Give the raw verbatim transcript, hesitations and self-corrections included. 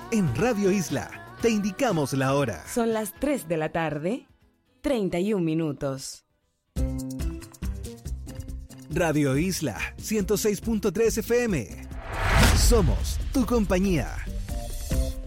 En Radio Isla te indicamos la hora. Son las tres de la tarde, treinta y un minutos. Radio Isla ciento seis punto tres F M. Somos tu compañía.